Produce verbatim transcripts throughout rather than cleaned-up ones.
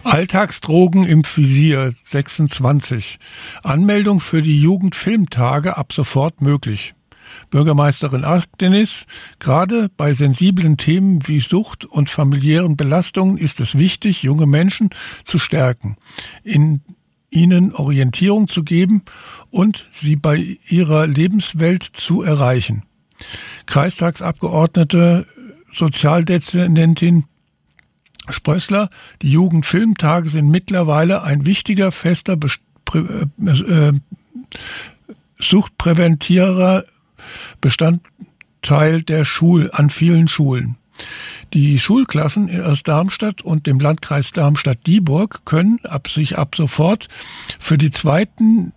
Alltagsdrogen im Visier sechsundzwanzig. Anmeldung für die Jugendfilmtage ab sofort möglich. Bürgermeisterin Akdenis: Gerade bei sensiblen Themen wie Sucht und familiären Belastungen ist es wichtig, junge Menschen zu stärken, in ihnen Orientierung zu geben und sie bei ihrer Lebenswelt zu erreichen. Kreistagsabgeordnete Sozialdezernentin Sprössler: Die Jugendfilmtage sind mittlerweile ein wichtiger, fester Best- äh, suchtpräventierer Bestandteil der Schul an vielen Schulen. Die Schulklassen aus Darmstadt und dem Landkreis Darmstadt-Dieburg können ab sich ab sofort für die zweiten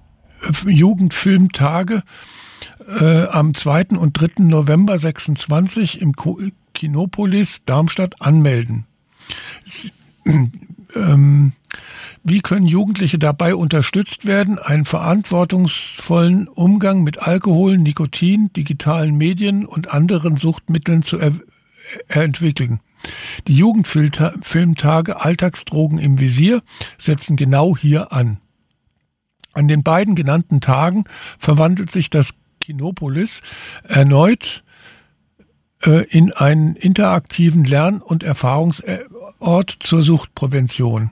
Jugendfilmtage äh, am zweiten und dritten November sechsundzwanzig im Kinopolis Darmstadt anmelden. Sie, ähm, Wie können Jugendliche dabei unterstützt werden, einen verantwortungsvollen Umgang mit Alkohol, Nikotin, digitalen Medien und anderen Suchtmitteln zu er- entwickeln? Die Jugendfilmtage Alltagsdrogen im Visier setzen genau hier an. An den beiden genannten Tagen verwandelt sich das Kinopolis erneut äh, in einen interaktiven Lern- und Erfahrungsort zur Suchtprävention.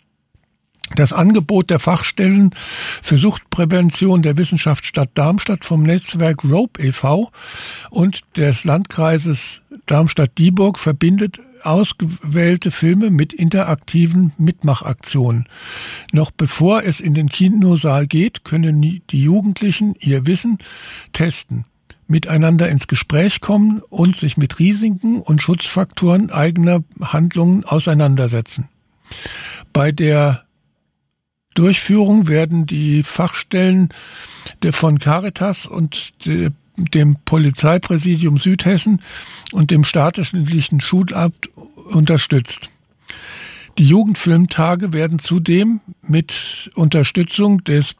Das Angebot der Fachstellen für Suchtprävention der Wissenschaftsstadt Darmstadt vom Netzwerk Rope e V und des Landkreises Darmstadt-Dieburg verbindet ausgewählte Filme mit interaktiven Mitmachaktionen. Noch bevor es in den Kinosaal geht, können die Jugendlichen ihr Wissen testen, miteinander ins Gespräch kommen und sich mit Risiken und Schutzfaktoren eigener Handlungen auseinandersetzen. Bei der Durchführung werden die Fachstellen der von Caritas und de, dem Polizeipräsidium Südhessen und dem staatlichen Schulamt unterstützt. Die Jugendfilmtage werden zudem mit Unterstützung des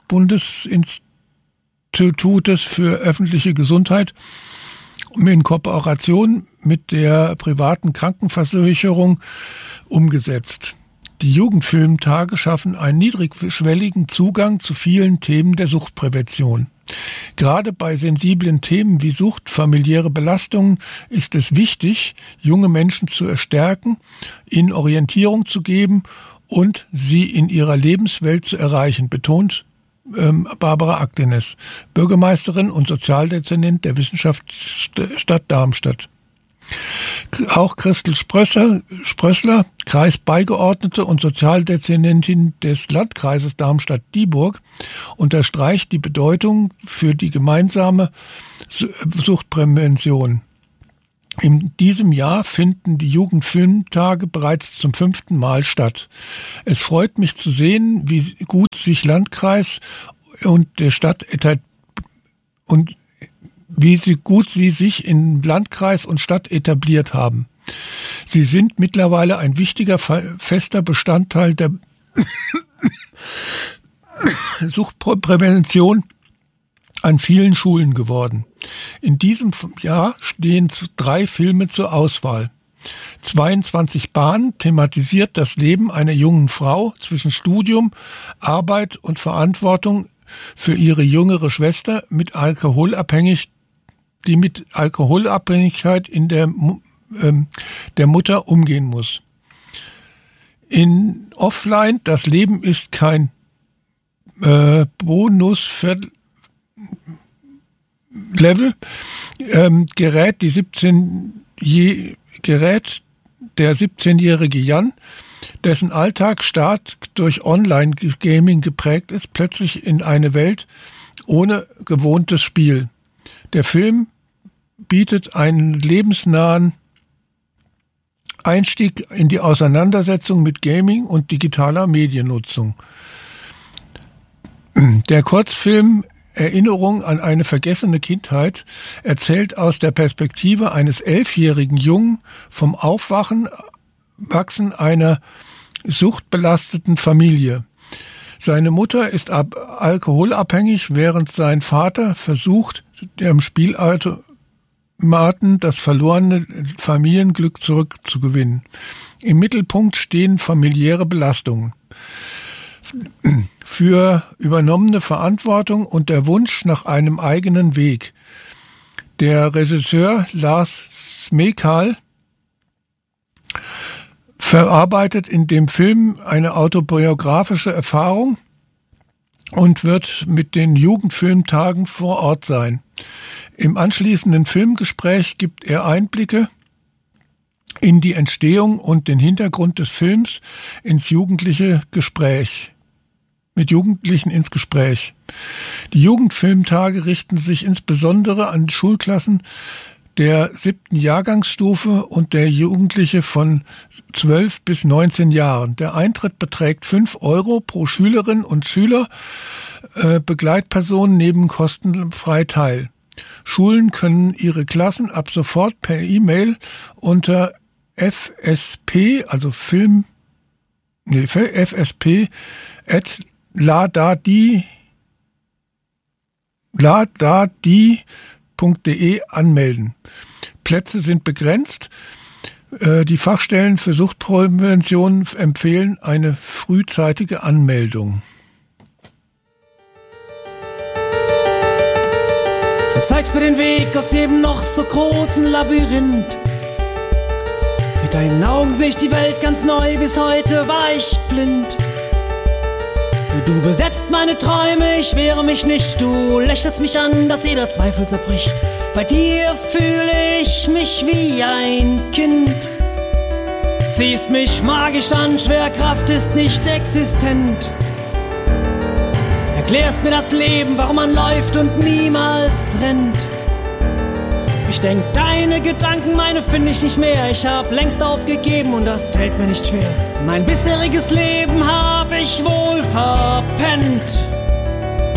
Bundesinstitutes für öffentliche Gesundheit in Kooperation mit der privaten Krankenversicherung umgesetzt. Die Jugendfilmtage schaffen einen niedrigschwelligen Zugang zu vielen Themen der Suchtprävention. Gerade bei sensiblen Themen wie Sucht, familiäre Belastungen ist es wichtig, junge Menschen zu stärken, ihnen Orientierung zu geben und sie in ihrer Lebenswelt zu erreichen, betont ähm, Barbara Akdenis, Bürgermeisterin und Sozialdezernent der Wissenschaftsstadt Darmstadt. Auch Christel Sprössler, Sprössler, Kreisbeigeordnete und Sozialdezernentin des Landkreises Darmstadt-Dieburg, unterstreicht die Bedeutung für die gemeinsame Suchtprävention. In diesem Jahr finden die Jugendfilmtage bereits zum fünften Mal statt. Es freut mich zu sehen, wie gut sich Landkreis und der Stadt etabliert und wie sie gut sie sich in Landkreis und Stadt etabliert haben. Sie sind mittlerweile ein wichtiger, fester Bestandteil der Suchtprävention an vielen Schulen geworden. In diesem Jahr stehen drei Filme zur Auswahl. zweiundzwanzig Bahn thematisiert das Leben einer jungen Frau zwischen Studium, Arbeit und Verantwortung für ihre jüngere Schwester mit alkoholabhängig die mit Alkoholabhängigkeit in der, ähm, der Mutter umgehen muss. In Offline, das Leben ist kein äh, Bonus-Level, ähm, gerät, die siebzehn, je, gerät der siebzehnjährige Jan, dessen Alltag stark durch Online-Gaming geprägt ist, plötzlich in eine Welt ohne gewohntes Spiel. Der Film bietet einen lebensnahen Einstieg in die Auseinandersetzung mit Gaming und digitaler Mediennutzung. Der Kurzfilm Erinnerung an eine vergessene Kindheit erzählt aus der Perspektive eines elfjährigen Jungen vom Aufwachen, Wachsen einer suchtbelasteten Familie. Seine Mutter ist ab alkoholabhängig, während sein Vater versucht, dem Spielauto Maten das verlorene Familienglück zurückzugewinnen. Im Mittelpunkt stehen familiäre Belastungen. Für übernommene Verantwortung und der Wunsch nach einem eigenen Weg. Der Regisseur Lars Smekal verarbeitet in dem Film eine autobiografische Erfahrung und wird mit den Jugendfilmtagen vor Ort sein. Im anschließenden Filmgespräch gibt er Einblicke in die Entstehung und den Hintergrund des Films ins jugendliche Gespräch. Mit Jugendlichen ins Gespräch. Die Jugendfilmtage richten sich insbesondere an Schulklassen der siebten Jahrgangsstufe und der Jugendliche von zwölf bis neunzehn Jahren. Der Eintritt beträgt fünf Euro pro Schülerin und Schüler. Äh, Begleitpersonen nehmen kostenfrei teil. Schulen können ihre Klassen ab sofort per E-Mail unter F S P, also Film, nee, F S P at ladadi ladadi punkt de anmelden. Plätze sind begrenzt. Die Fachstellen für Suchtprävention empfehlen eine frühzeitige Anmeldung. Du zeigst mir den Weg aus jedem noch so großen Labyrinth. Mit deinen Augen sehe ich die Welt ganz neu, bis heute war ich blind. Du besetzt meine Träume, ich wehre mich nicht, du lächelst mich an, dass jeder Zweifel zerbricht. Bei dir fühle ich mich wie ein Kind. Ziehst mich magisch an, Schwerkraft ist nicht existent. Erklärst mir das Leben, warum man läuft und niemals rennt. Ich denk, deine Gedanken, meine finde ich nicht mehr. Ich hab längst aufgegeben und das fällt mir nicht schwer. Mein bisheriges Leben hab ich wohl verpennt.